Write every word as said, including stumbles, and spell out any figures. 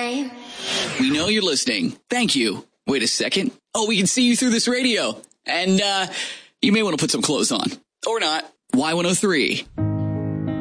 time. We know you're listening. Thank you. Wait a second. Oh, we can see you through this radio. And uh, you may want to put some clothes on. Or not. Y one oh three.